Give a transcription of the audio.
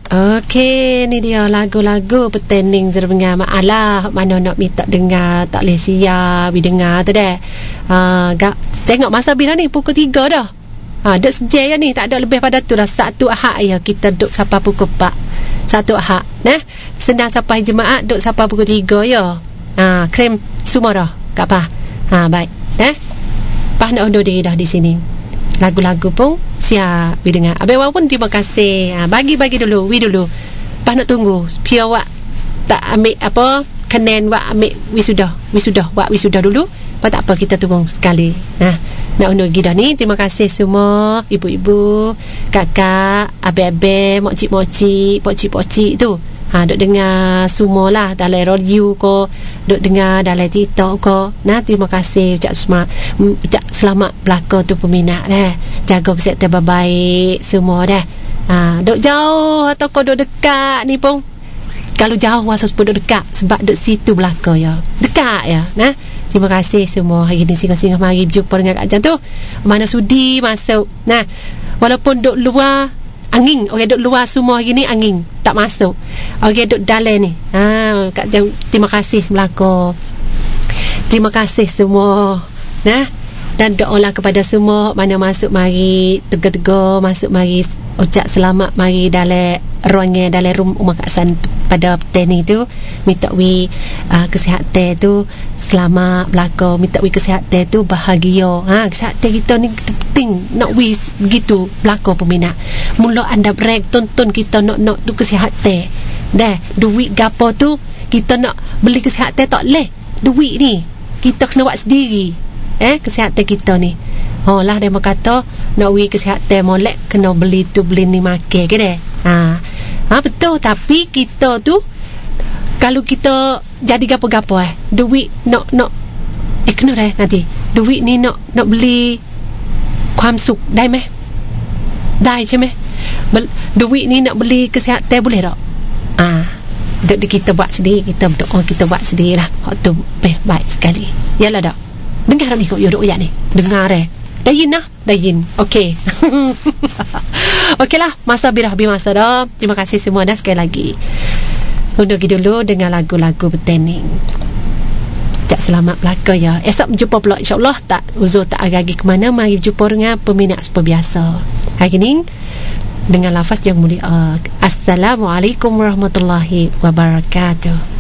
Okey, ni dia lagu-lagu pertanding Zerbengar Ma'alah. Mana nak minta dengar, tak boleh siap dengar tu dah. Tengok masa bila ni pukul 3 dah. Duk sejam ya ni, tak ada lebih pada tu dah. Satu Ahad ya kita duk sampai pukul 4. Satu Ahad. Senang sampai jemaat duk sampai pukul 3 ya. Krem semua dah. Tak apa. Baik. Pas nak undur diri dah di sini. Lagu-lagu pun siap dengar. Abang Wan pun terima kasih. Bagi dulu, dulu. Pas nak tunggu. Pia awak tak ambil apa, kenen awak ambil wisuda dulu. Pas tak apa, kita tunggu sekali. Nak undur gida ni. Terima kasih semua ibu-ibu, kakak, abang-abang, mokcik-mokcik, pokcik-pokcik tu. Duk dengar semua lah dalam radio ko, duk dengar dalam TikTok ko. Terima kasih. Ucap selamat belaka tu peminat dah. Jaga kesihatan baik semua dah. Duk jauh atau ko duk dekat ni pun. Kalau jauh masa sepuluh duk dekat sebab duk situ belaka ya. Dekat ya. Terima kasih semua. Hari ni singgah-singgah mari berjumpa dengan Kak Jan tu. Mana sudi masuk. Walaupun duk luar angin, duk luar semua hari ni angin tak masuk. Duk dalam ni. Kak Jan, terima kasih belaka. Terima kasih semua. Dan doalah kepada semua mana masuk mari tegar-tegar, masuk mari ucap selamat mari dalam ruangan, dalam rumah Kak San pada petani tu. Minta kesihatan tu selamat belaka, minta kesihatan tu bahagia. Kesihatan kita ni penting, nak begitu belaka peminat. Mula anda break tonton kita nak tu kesihatan. Duit gapo tu kita nak beli kesihatan tak leh. Duit ni kita kena buat sendiri. Kesihatan kita ni. Lah dia kata nak kesihatan molek kena beli tu beli ni makan ke dah. Betul, tapi kita tu kalau kita jadi gapo-gapo duit nak kena dah nanti. Duit ni nak beli ความสุขได้ไหมได้ใช่ไหม duit ni nak beli kesihatan boleh tak? Kita buat sendiri, kita berdoa, kita buat sendiri lah. Tu baik sekali. Yalah dah. Dengar ni kau yodok ya ni. Dengar dah yin lah. Dah yin. Okey. Okey lah. Masa habis masa dah. Terima kasih semua dah sekali lagi. Undur dulu dengan lagu-lagu bertanding. Cak selamat belaka ya. Esok berjumpa pula insyaAllah. Tak uzur tak agak ke mana. Mari berjumpa dengan peminat seperti biasa. Hari ni dengan lafaz yang mulia. Assalamualaikum warahmatullahi wabarakatuh.